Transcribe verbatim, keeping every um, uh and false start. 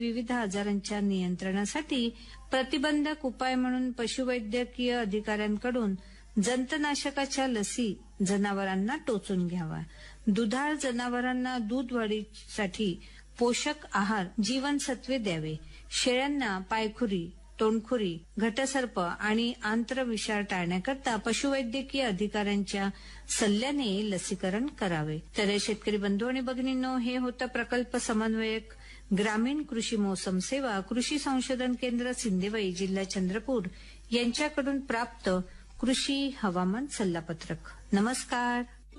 विविध आजारांच्या नियंत्रणासाठी प्रतिबंधक उपाय म्हणून पशुवैद्यकीय अधिकाऱ्यांकडून जंतनाशकाच्या लसी जनावरांना टोचून घ्यावा. दुधाळ जनावरांना दूध वाढीसाठी पोषक आहार, जीवनसत्वे द्यावे. शेळ्यांना पायखुरी, तोंडखुरी, घटसर्प आणि आंत्रविषार टाळण्याकरता पशुवैद्यकीय अधिकाऱ्यांच्या सल्ल्याने लसीकरण करावे. तर शेतकरी बंधू आणि भगिनींनो, हे होतं प्रकल्प समन्वयक ग्रामीण कृषी मोसम सेवा कृषी संशोधन केंद्र सिंदेवाई, जिल्हा चंद्रपूर यांच्याकडून प्राप्त कृषी हवामान सल्लापत्रक. नमस्कार.